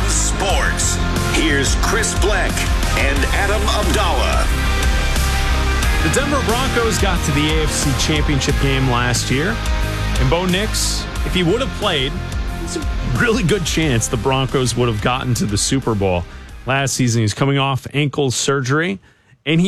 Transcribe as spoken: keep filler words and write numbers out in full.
sports. Here's Chris Bleck and Adam Abdallah. The Denver Broncos got to the A F C Championship game last year. And Bo Nix, if he would have played, there's a really good chance the Broncos would have gotten to the Super Bowl. Last season, he's coming off ankle surgery.